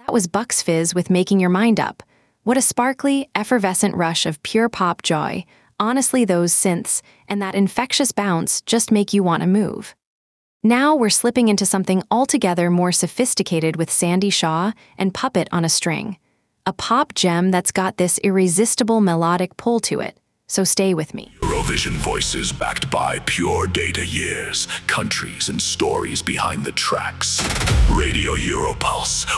That was Bucks Fizz with Making Your Mind Up. What a sparkly, effervescent rush of pure pop joy. Honestly, those synths and that infectious bounce just make you want to move. Now we're slipping into something altogether more sophisticated with Sandy Shaw and Puppet on a String. A pop gem that's got this irresistible melodic pull to it. So stay with me. Eurovision voices backed by pure data years, countries and stories behind the tracks. Radio Europulse,